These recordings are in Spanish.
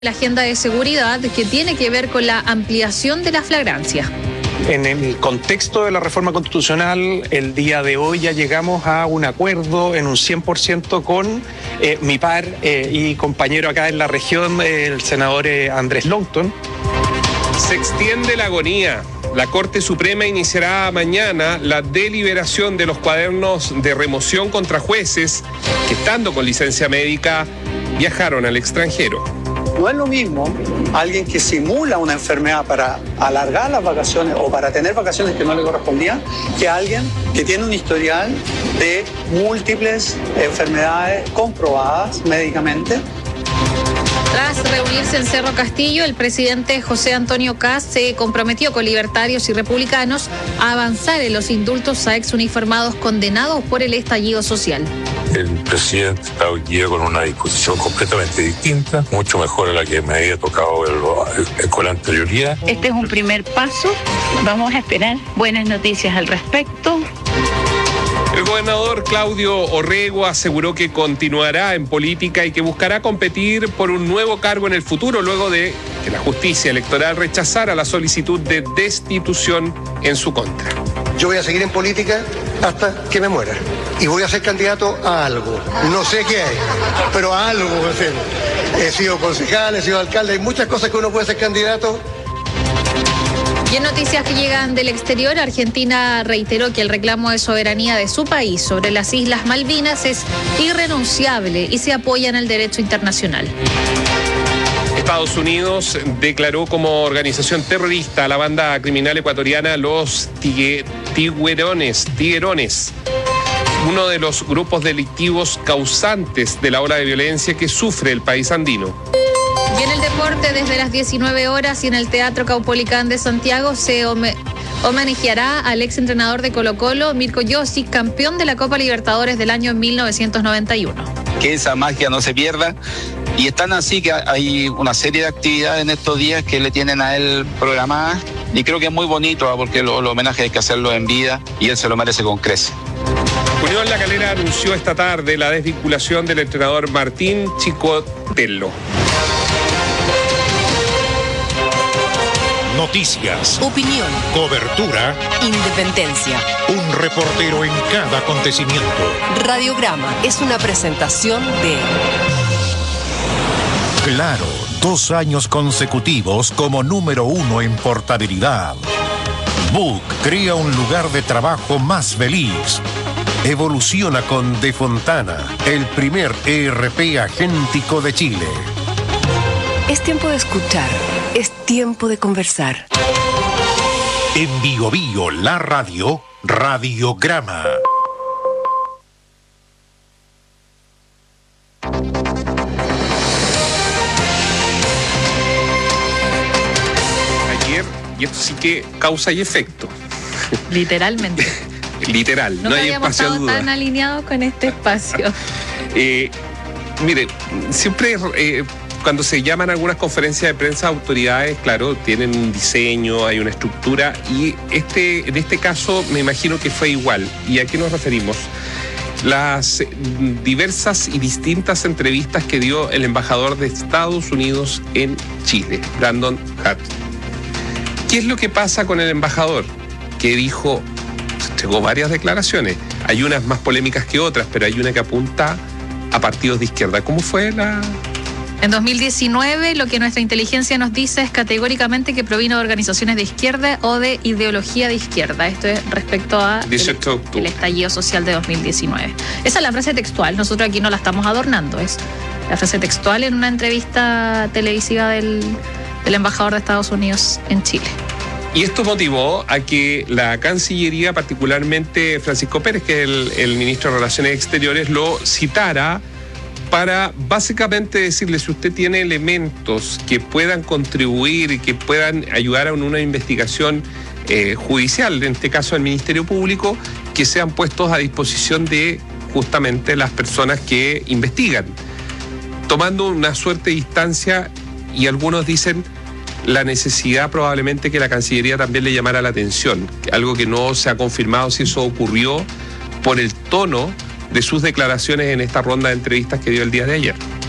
La agenda de seguridad que tiene que ver con la ampliación de la flagrancia. En el contexto de la reforma constitucional, el día de hoy ya llegamos a un acuerdo en un 100% con mi par y compañero acá en la región, el senador Andrés Longton. Se extiende la agonía. La Corte Suprema iniciará mañana la deliberación de los cuadernos de remoción contra jueces que, estando con licencia médica, viajaron al extranjero. No es lo mismo alguien que simula una enfermedad para alargar las vacaciones o para tener vacaciones que no le correspondían, que alguien que tiene un historial de múltiples enfermedades comprobadas médicamente. Tras reunirse en Cerro Castillo, el presidente José Antonio Kast se comprometió con libertarios y republicanos a avanzar en los indultos a exuniformados condenados por el estallido social. El presidente está hoy día con una disposición completamente distinta, mucho mejor a la que me había tocado con la anterioridad. Este es un primer paso, vamos a esperar buenas noticias al respecto. El gobernador Claudio Orrego aseguró que continuará en política y que buscará competir por un nuevo cargo en el futuro, luego de que la justicia electoral rechazara la solicitud de destitución en su contra. Yo voy a seguir en política hasta que me muera. Y voy a ser candidato a algo. No sé qué hay, pero a algo voy a ser. He sido concejal, he sido alcalde, hay muchas cosas que uno puede ser candidato. Y en noticias que llegan del exterior, Argentina reiteró que el reclamo de soberanía de su país sobre las Islas Malvinas es irrenunciable y se apoya en el derecho internacional. Estados Unidos declaró como organización terrorista a la banda criminal ecuatoriana Los Tiguerones, uno de los grupos delictivos causantes de la ola de violencia que sufre el país andino. Y en el deporte, desde las 19 horas y en el Teatro Caupolicán de Santiago se homenajeará al exentrenador de Colo-Colo, Mirko Josic, campeón de la Copa Libertadores del año 1991. Que esa magia no se pierda. Y están así que hay una serie de actividades en estos días que le tienen a él programadas. Y creo que es muy bonito porque los homenajes hay que hacerlo en vida y él se lo merece con creces. Unión La Calera anunció esta tarde la desvinculación del entrenador Martín Chicotello. Noticias, opinión, cobertura, independencia. Un reportero en cada acontecimiento. Radiograma es una presentación de Claro, 2 años consecutivos como número 1 en portabilidad. Book crea un lugar de trabajo más feliz. Evoluciona con De Fontana, el primer ERP agéntico de Chile. Es tiempo de escuchar, es tiempo de conversar. En Bio Bio, la radio, Radiograma. Ayer, y esto sí que causa y efecto. Literalmente. Literal, no hay espacio a duda. No habíamos estado tan alineados con este espacio. Mire, siempre cuando se llaman algunas conferencias de prensa, autoridades, claro, tienen un diseño, hay una estructura, y en este caso me imagino que fue igual. ¿Y a qué nos referimos? Las diversas y distintas entrevistas que dio el embajador de Estados Unidos en Chile, Brandon Hart. ¿Qué es lo que pasa con el embajador? Que dijo, entregó varias declaraciones, hay unas más polémicas que otras, pero hay una que apunta a partidos de izquierda. ¿Cómo fue la...? En 2019, lo que nuestra inteligencia nos dice es categóricamente que provino de organizaciones de izquierda o de ideología de izquierda. Esto es respecto a el estallido social de 2019. Esa es la frase textual. Nosotros aquí no la estamos adornando. Es la frase textual en una entrevista televisiva del embajador de Estados Unidos en Chile. Y esto motivó a que la Cancillería, particularmente Francisco Pérez, que es el ministro de Relaciones Exteriores, lo citara para básicamente decirle, si usted tiene elementos que puedan contribuir y que puedan ayudar a una investigación judicial, en este caso del Ministerio Público, que sean puestos a disposición de justamente las personas que investigan, tomando una suerte de distancia, y algunos dicen la necesidad probablemente que la Cancillería también le llamara la atención, algo que no se ha confirmado si eso ocurrió por el tono de sus declaraciones en esta ronda de entrevistas que dio el día de ayer.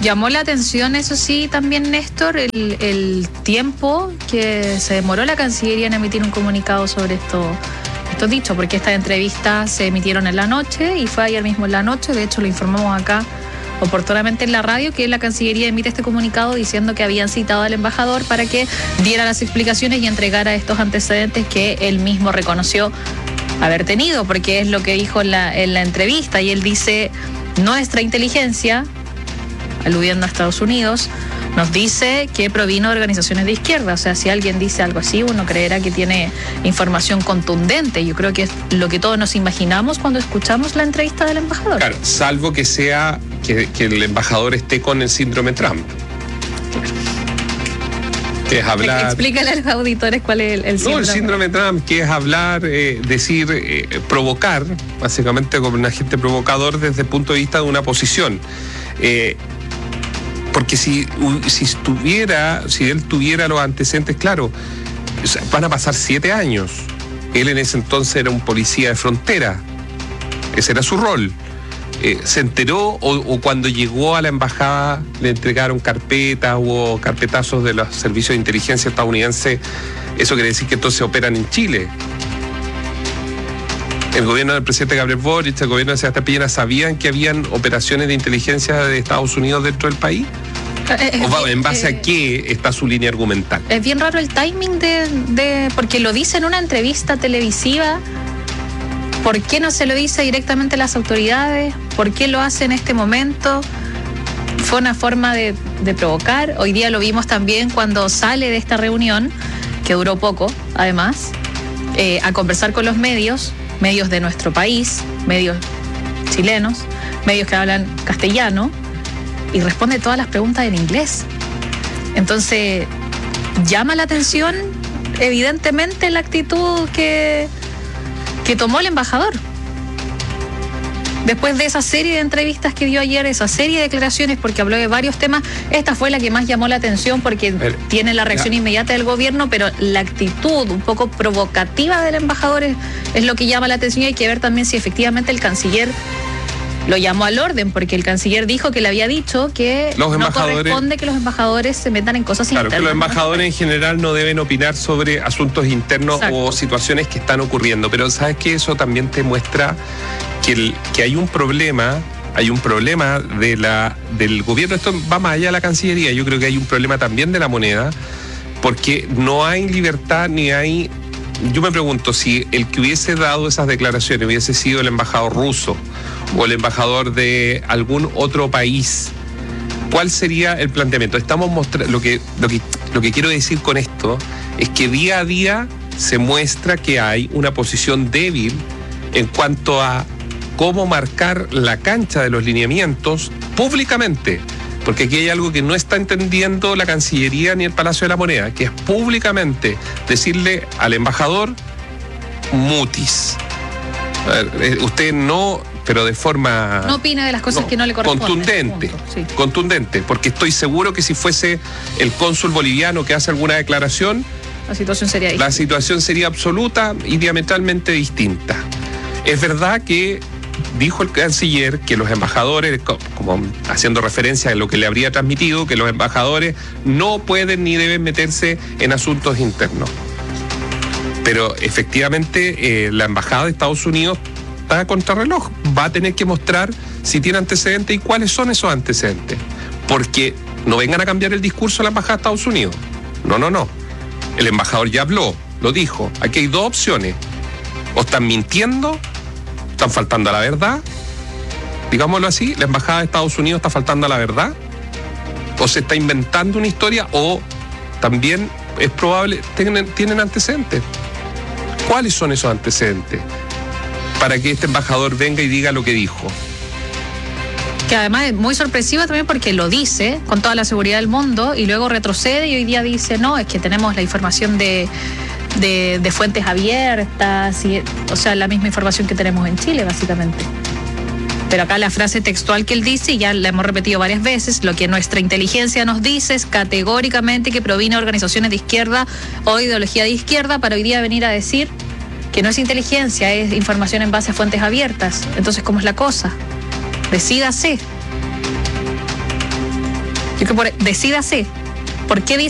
Llamó la atención, eso sí, también, Néstor, el tiempo que se demoró la Cancillería en emitir un comunicado sobre esto dicho, porque estas entrevistas se emitieron en la noche y fue ayer mismo en la noche. De hecho, lo informamos acá oportunamente en la radio, que la Cancillería emite este comunicado diciendo que habían citado al embajador para que diera las explicaciones y entregara estos antecedentes que él mismo reconoció haber tenido, porque es lo que dijo en la entrevista. Y él dice: nuestra inteligencia, aludiendo a Estados Unidos, nos dice que provino de organizaciones de izquierda. O sea, si alguien dice algo así, uno creerá que tiene información contundente. Yo creo que es lo que todos nos imaginamos cuando escuchamos la entrevista del embajador. Claro, salvo que sea que el embajador esté con el síndrome Trump. Que es hablar... Explícale a los auditores cuál es el síndrome. No, el síndrome Trump, que es hablar, decir, provocar, básicamente como un agente provocador desde el punto de vista de una posición. Porque si él tuviera los antecedentes, claro, van a pasar 7 años. Él en ese entonces era un policía de frontera. Ese era su rol. Se enteró o cuando llegó a la embajada le entregaron carpetas o carpetazos de los servicios de inteligencia estadounidenses. Eso quiere decir que entonces operan en Chile. El gobierno del presidente Gabriel Boric, el gobierno de Sebastián Piñera, ¿sabían que habían operaciones de inteligencia de Estados Unidos dentro del país? ¿O en base a qué está su línea argumental? Es bien raro el timing porque lo dice en una entrevista televisiva. ¿Por qué no se lo dice directamente a las autoridades? ¿Por qué lo hace en este momento? Fue una forma de provocar. Hoy día lo vimos también cuando sale de esta reunión, que duró poco, además, a conversar con los medios de nuestro país, medios chilenos, medios que hablan castellano, y responde todas las preguntas en inglés. Entonces, llama la atención, evidentemente, la actitud que tomó el embajador. Después de esa serie de entrevistas que dio ayer, esa serie de declaraciones, porque habló de varios temas, esta fue la que más llamó la atención porque tiene la reacción inmediata del gobierno, pero la actitud un poco provocativa del embajador es lo que llama la atención. Y hay que ver también si efectivamente el canciller lo llamó al orden, porque el canciller dijo que le había dicho que no corresponde que los embajadores se metan en cosas internas. Claro, que los embajadores en general no deben opinar sobre asuntos internos. Exacto. O situaciones que están ocurriendo. Pero sabes que eso también te muestra que hay un problema del gobierno. Esto va más allá de la Cancillería. Yo creo que hay un problema también de la moneda, porque no hay libertad ni hay... Yo me pregunto si el que hubiese dado esas declaraciones hubiese sido el embajador ruso o el embajador de algún otro país, ¿cuál sería el planteamiento? Estamos mostrando, lo que quiero decir con esto es que día a día se muestra que hay una posición débil en cuanto a cómo marcar la cancha de los lineamientos públicamente. Porque aquí hay algo que no está entendiendo la Cancillería ni el Palacio de la Moneda, que es públicamente decirle al embajador: mutis. A ver, usted no, pero de forma... No opina de las cosas que no le corresponden. Contundente, porque estoy seguro que si fuese el cónsul boliviano que hace alguna declaración, la situación sería distinta. La situación sería absoluta y diametralmente distinta. Es verdad que dijo el canciller que los embajadores, como haciendo referencia a lo que le habría transmitido, que los embajadores no pueden ni deben meterse en asuntos internos. Pero efectivamente la embajada de Estados Unidos está a contrarreloj. Va a tener que mostrar si tiene antecedentes y cuáles son esos antecedentes. Porque no vengan a cambiar el discurso de la embajada de Estados Unidos. No. El embajador ya habló, lo dijo. Aquí hay 2 opciones. O están mintiendo, están faltando a la verdad, digámoslo así, la embajada de Estados Unidos está faltando a la verdad, o se está inventando una historia, o también es probable, tienen antecedentes. ¿Cuáles son esos antecedentes? Para que este embajador venga y diga lo que dijo. Que además es muy sorpresiva también porque lo dice con toda la seguridad del mundo y luego retrocede y hoy día dice: no, es que tenemos la información de fuentes abiertas, o sea, la misma información que tenemos en Chile, básicamente. Pero acá la frase textual que él dice, y ya la hemos repetido varias veces: lo que nuestra inteligencia nos dice es categóricamente que proviene de organizaciones de izquierda o ideología de izquierda, para hoy día venir a decir que no es inteligencia, es información en base a fuentes abiertas. Entonces, ¿cómo es la cosa? Decídase. Yo que decídase. ¿Por qué